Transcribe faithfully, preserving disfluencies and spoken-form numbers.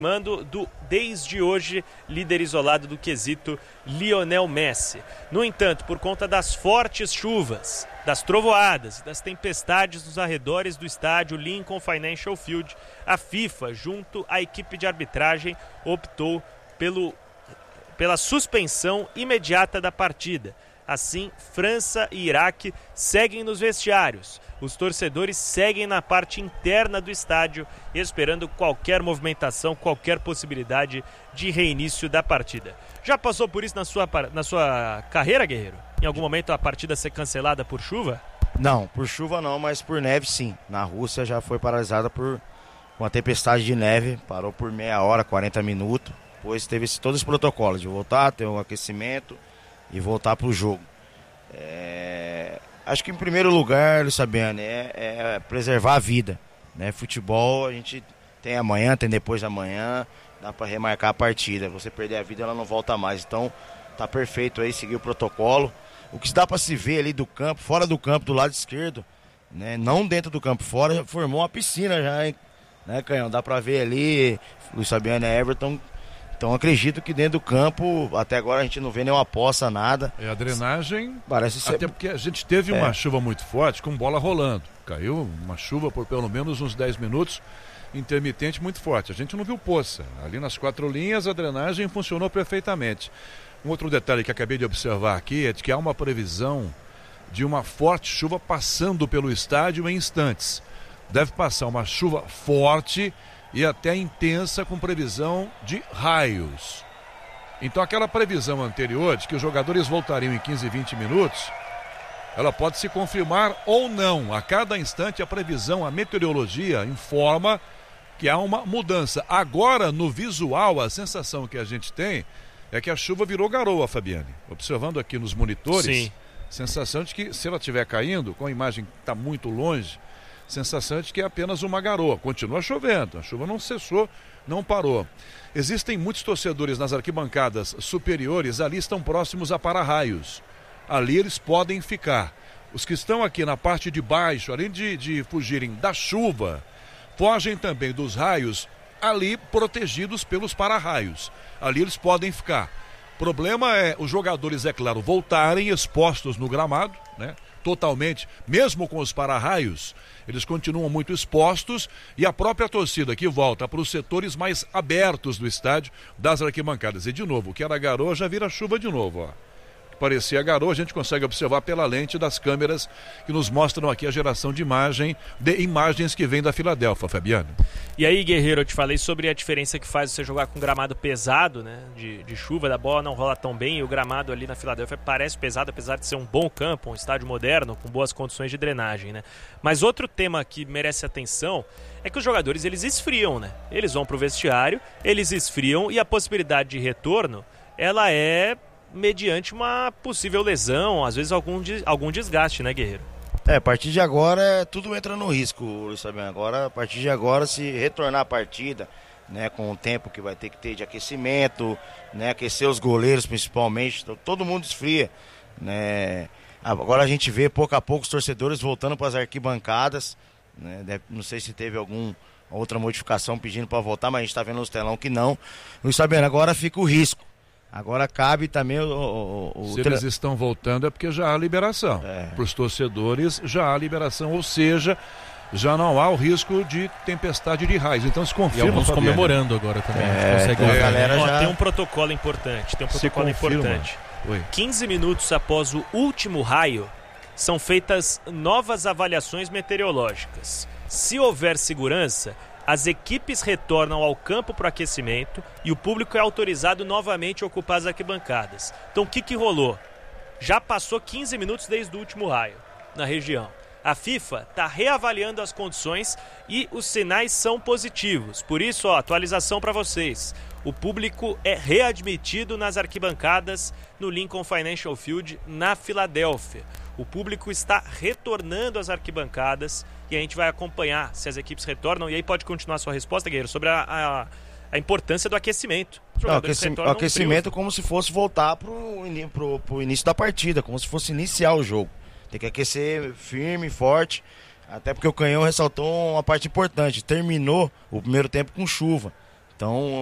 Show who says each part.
Speaker 1: Mando do, desde hoje, líder isolado do quesito Lionel Messi. No entanto, por conta das fortes chuvas, das trovoadas e das tempestades nos arredores do estádio Lincoln Financial Field, a FIFA, junto à equipe de arbitragem, optou pelo, pela suspensão imediata da partida. Assim, França e Iraque seguem nos vestiários. Os torcedores seguem na parte interna do estádio, esperando qualquer movimentação, qualquer possibilidade de reinício da partida. Já passou por isso na sua, na sua carreira, Guerreiro? Em algum momento a partida ser cancelada por chuva?
Speaker 2: Não, por chuva não, mas por neve sim. Na Rússia já foi paralisada por uma tempestade de neve, parou por meia hora, quarenta minutos. Depois teve todos os protocolos de voltar, ter um aquecimento e voltar para o jogo. É... Acho que em primeiro lugar, Luiz Fabiano, é, é preservar a vida, né? Futebol a gente tem amanhã, tem depois de amanhã, dá para remarcar a partida. Você perder a vida, ela não volta mais. Então tá perfeito aí, seguir o protocolo. O que dá para se ver ali do campo, fora do campo, do lado esquerdo, né? Não dentro do campo, fora, formou uma piscina já, hein? Né, Canhão? Dá para ver ali, Luiz Fabiano e Everton. Então acredito que dentro do campo, até agora a gente não vê nenhuma poça, nada.
Speaker 3: É a drenagem,
Speaker 2: parece ser...
Speaker 3: até porque a gente teve uma é. chuva muito forte com bola rolando. Caiu uma chuva por pelo menos uns dez minutos, intermitente muito forte. A gente não viu poça. Ali nas quatro linhas a drenagem funcionou perfeitamente. Um outro detalhe que acabei de observar aqui é de que há uma previsão de uma forte chuva passando pelo estádio em instantes. Deve passar uma chuva forte e até intensa, com previsão de raios. Então aquela previsão anterior de que os jogadores voltariam em quinze, vinte minutos, ela pode se confirmar ou não. A cada instante a previsão, a meteorologia informa que há uma mudança. Agora, no visual, a sensação que a gente tem é que a chuva virou garoa, Fabiane. Observando aqui nos monitores, Sim. sensação de que se ela estiver caindo, com a imagem que está muito longe, sensação de que é apenas uma garoa. Continua chovendo, a chuva não cessou, não parou. Existem muitos torcedores nas arquibancadas superiores, ali estão próximos a para-raios. Ali eles podem ficar. Os que estão aqui na parte de baixo, além de, de fugirem da chuva, fogem também dos raios, ali protegidos pelos para-raios. Ali eles podem ficar. O problema é os jogadores, é claro, voltarem expostos no gramado, né? Totalmente, mesmo com os para-raios, eles continuam muito expostos, e a própria torcida que volta para os setores mais abertos do estádio, das arquibancadas. E de novo, o que era garoa já vira chuva de novo, ó. Parecia garoa, a gente consegue observar pela lente das câmeras que nos mostram aqui a geração de imagem, de imagens que vem da Filadélfia, Fabiano.
Speaker 1: E aí, Guerreiro, eu te falei sobre a diferença que faz você jogar com gramado pesado, né, de, de chuva, da bola não rola tão bem, e o gramado ali na Filadélfia parece pesado, apesar de ser um bom campo, um estádio moderno, com boas condições de drenagem, né. Mas outro tema que merece atenção é que os jogadores, eles esfriam, né, eles vão pro vestiário, eles esfriam, e a possibilidade de retorno, ela é mediante uma possível lesão, às vezes algum, algum desgaste, né, Guerreiro?
Speaker 2: É, a partir de agora tudo entra no risco, Luiz Fabiano. Agora, a partir de agora, se retornar a partida, né, com o tempo que vai ter que ter de aquecimento, né, aquecer os goleiros principalmente, todo mundo esfria, né. Agora a gente vê pouco a pouco os torcedores voltando para as arquibancadas, né, não sei se teve alguma outra modificação pedindo para voltar, mas a gente está vendo nos telão que não. Luiz Fabiano, agora fica o risco. Agora cabe também o... o, o
Speaker 3: Se
Speaker 2: tra...
Speaker 3: eles estão voltando é porque já há liberação. É. Para os torcedores já há liberação, ou seja, já não há o risco de tempestade de raios. Então se confirma.
Speaker 4: E alguns comemorando agora também.
Speaker 2: É, consegue é. A galera
Speaker 1: Ó,
Speaker 2: já...
Speaker 1: Tem um protocolo importante, tem um protocolo importante.
Speaker 3: Oi.
Speaker 1: quinze minutos após o último raio, são feitas novas avaliações meteorológicas. Se houver segurança, as equipes retornam ao campo para o aquecimento e o público é autorizado novamente a ocupar as arquibancadas. Então o que, que rolou? Já passou quinze minutos desde o último raio na região. A FIFA está reavaliando as condições e os sinais são positivos. Por isso, ó, atualização para vocês. O público é readmitido nas arquibancadas no Lincoln Financial Field, na Filadélfia. O público está retornando às arquibancadas e a gente vai acompanhar se as equipes retornam. E aí pode continuar a sua resposta, Guerreiro, sobre a, a, a importância do aquecimento.
Speaker 2: Não, aqueci, o aquecimento é como se fosse voltar para o início da partida, como se fosse iniciar o jogo. Tem que aquecer firme, forte, até porque o Canhão ressaltou uma parte importante. Terminou o primeiro tempo com chuva. Então